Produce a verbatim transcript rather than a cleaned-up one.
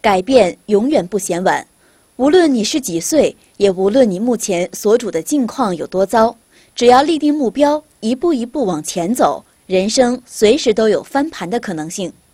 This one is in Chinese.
改变永远不嫌晚。无论你是几岁，也无论你目前所处的境况有多糟，只要立定目标，一步一步往前走，人生随时都有翻盘的可能性。